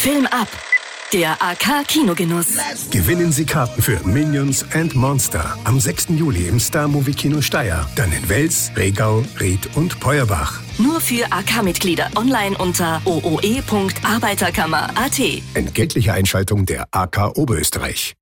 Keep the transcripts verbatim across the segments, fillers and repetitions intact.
Film ab. Der A K-Kinogenuss. Gewinnen Sie Karten für Minions and Monster am sechsten Juli im Star-Movie-Kino Steyr. Dann in Wels, Regau, Ried und Peuerbach. Nur für A K-Mitglieder. Online unter o o e punkt arbeiterkammer punkt a t. Entgeltliche Einschaltung der A K Oberösterreich.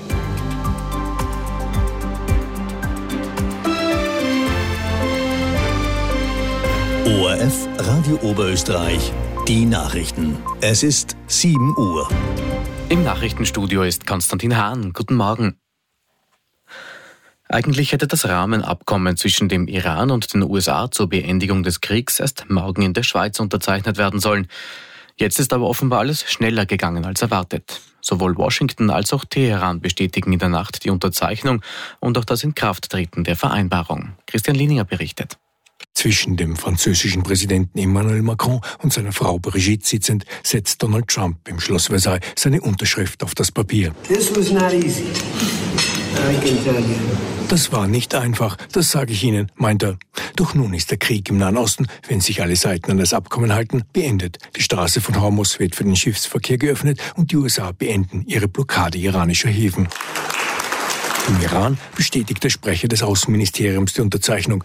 O R F Radio Oberösterreich. Die Nachrichten. Es ist sieben Uhr. Im Nachrichtenstudio ist Konstantin Hahn. Guten Morgen. Eigentlich hätte das Rahmenabkommen zwischen dem Iran und den U S A zur Beendigung des Kriegs erst morgen in der Schweiz unterzeichnet werden sollen. Jetzt ist aber offenbar alles schneller gegangen als erwartet. Sowohl Washington als auch Teheran bestätigen in der Nacht die Unterzeichnung und auch das Inkrafttreten der Vereinbarung. Christian Lininger berichtet. Zwischen dem französischen Präsidenten Emmanuel Macron und seiner Frau Brigitte sitzend, setzt Donald Trump im Schloss Versailles seine Unterschrift auf das Papier. This was not easy. I can tell you. Das war nicht einfach, das sage ich Ihnen, meint er. Doch nun ist der Krieg im Nahen Osten, wenn sich alle Seiten an das Abkommen halten, beendet. Die Straße von Hormuz wird für den Schiffsverkehr geöffnet und die U S A beenden ihre Blockade iranischer Häfen. Im Iran bestätigt der Sprecher des Außenministeriums die Unterzeichnung.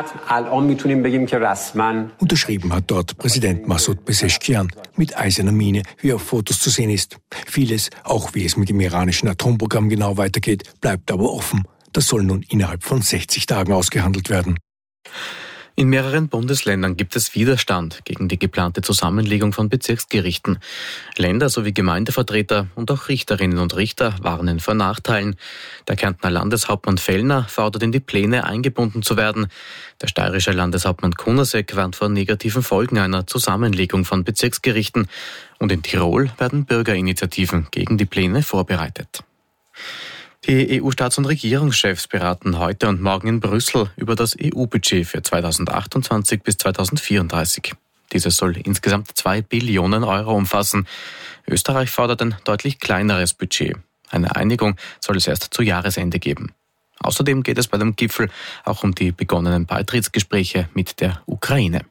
Unterschrieben hat dort Präsident Massoud Pezeshkian mit eiserner Miene, wie auf Fotos zu sehen ist. Vieles, auch wie es mit dem iranischen Atomprogramm genau weitergeht, bleibt aber offen. Das soll nun innerhalb von sechzig Tagen ausgehandelt werden. In mehreren Bundesländern gibt es Widerstand gegen die geplante Zusammenlegung von Bezirksgerichten. Länder sowie Gemeindevertreter und auch Richterinnen und Richter warnen vor Nachteilen. Der Kärntner Landeshauptmann Fellner fordert, in die Pläne eingebunden zu werden. Der steirische Landeshauptmann Kunasek warnt vor negativen Folgen einer Zusammenlegung von Bezirksgerichten. Und in Tirol werden Bürgerinitiativen gegen die Pläne vorbereitet. Die E U-Staats- und Regierungschefs beraten heute und morgen in Brüssel über das E U-Budget für zweitausendachtundzwanzig bis zweitausendvierunddreißig. Dieses soll insgesamt zwei Billionen Euro umfassen. Österreich fordert ein deutlich kleineres Budget. Eine Einigung soll es erst zu Jahresende geben. Außerdem geht es bei dem Gipfel auch um die begonnenen Beitrittsgespräche mit der Ukraine.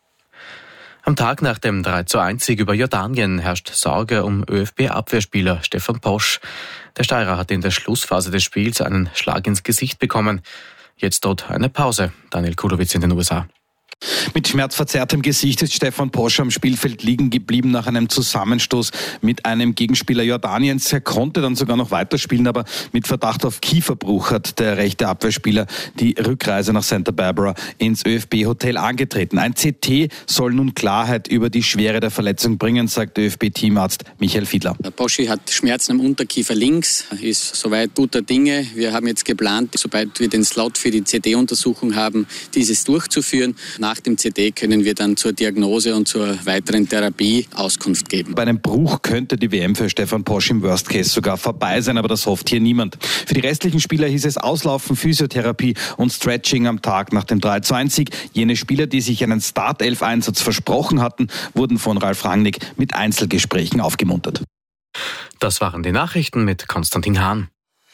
Am Tag nach dem drei zu eins Sieg über Jordanien herrscht Sorge um ÖFB-Abwehrspieler Stefan Posch. Der Steirer hat in der Schlussphase des Spiels einen Schlag ins Gesicht bekommen. Jetzt droht eine Pause. Daniel Kulowitz in den U S A. Mit schmerzverzerrtem Gesicht ist Stefan Posch am Spielfeld liegen geblieben nach einem Zusammenstoß mit einem Gegenspieler Jordaniens. Er konnte dann sogar noch weiterspielen, aber mit Verdacht auf Kieferbruch hat der rechte Abwehrspieler die Rückreise nach Santa Barbara ins ÖFB-Hotel angetreten. Ein C T soll nun Klarheit über die Schwere der Verletzung bringen, sagt ÖFB-Teamarzt Michael Fiedler. Poschi hat Schmerzen am Unterkiefer links, ist soweit guter Dinge. Wir haben jetzt geplant, sobald wir den Slot für die C T-Untersuchung haben, dieses durchzuführen. Nach dem C T können wir dann zur Diagnose und zur weiteren Therapie Auskunft geben. Bei einem Bruch könnte die W M für Stefan Posch im Worst Case sogar vorbei sein, aber das hofft hier niemand. Für die restlichen Spieler hieß es Auslaufen, Physiotherapie und Stretching am Tag nach dem drei zu eins Sieg. Jene Spieler, die sich einen Startelf-Einsatz versprochen hatten, wurden von Ralf Rangnick mit Einzelgesprächen aufgemuntert. Das waren die Nachrichten mit Konstantin Hahn.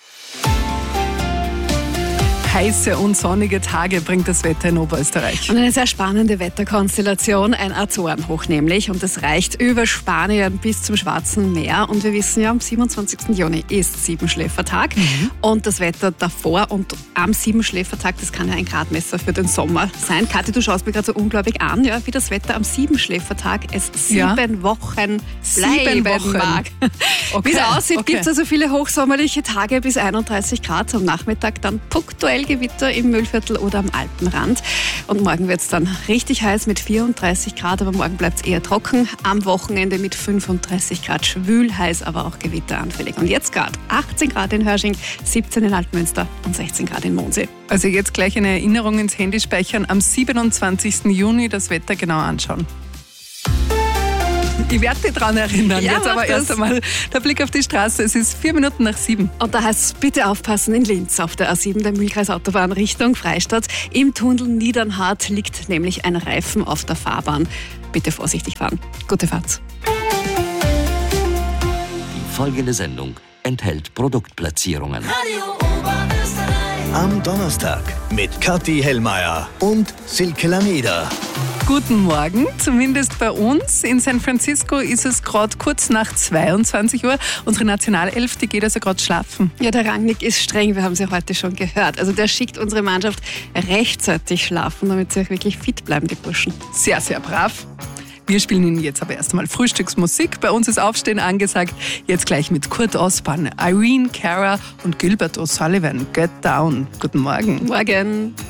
Heiße und sonnige Tage bringt das Wetter in Oberösterreich. Und eine sehr spannende Wetterkonstellation, ein Azorenhoch nämlich. Und es reicht über Spanien bis zum Schwarzen Meer. Und wir wissen ja, am siebenundzwanzigsten Juni ist Siebenschläfertag. Mhm. Und das Wetter davor und am Siebenschläfertag, das kann ja ein Gradmesser für den Sommer sein. Kathi, du schaust mir gerade so unglaublich an, ja, wie das Wetter am Siebenschläfertag es sieben ja. Wochen bleiben Wochen. mag. Okay. Wie es aussieht, okay. gibt es also viele hochsommerliche Tage bis einunddreißig Grad. Am Nachmittag dann punktuell Gewitter im Mühlviertel oder am Alpenrand. Und morgen wird es dann richtig heiß mit vierunddreißig Grad, aber morgen bleibt es eher trocken. Am Wochenende mit fünfunddreißig Grad schwül, heiß, aber auch gewitteranfällig. Und jetzt gerade achtzehn Grad in Hörsching, siebzehn in Altmünster und sechzehn Grad in Mondsee. Also jetzt gleich eine Erinnerung ins Handy speichern. Am siebenundzwanzigsten Juni das Wetter genau anschauen. Ich werde dich daran erinnern. Ja, jetzt aber das. erst einmal der Blick auf die Straße. Es ist vier Minuten nach sieben. Und da heißt es, bitte aufpassen in Linz auf der A sieben, der Mühlkreisautobahn Richtung Freistadt. Im Tunnel Niedernhardt liegt nämlich ein Reifen auf der Fahrbahn. Bitte vorsichtig fahren. Gute Fahrt. Die folgende Sendung enthält Produktplatzierungen. Radio Oberösterreich. Am Donnerstag mit Kathi Hellmeier und Silke Lameda. Guten Morgen, zumindest bei uns. In San Francisco ist es gerade kurz nach zweiundzwanzig Uhr. Unsere Nationalelf, die geht also gerade schlafen. Ja, der Rangnick ist streng, wir haben sie heute schon gehört. Also der schickt unsere Mannschaft rechtzeitig schlafen, damit sie auch wirklich fit bleiben, die Burschen. Sehr, sehr brav. Wir spielen Ihnen jetzt aber erst einmal Frühstücksmusik. Bei uns ist Aufstehen angesagt. Jetzt gleich mit Kurt Ospan, Irene Cara und Gilbert O'Sullivan. Get Down. Guten Morgen. Morgen.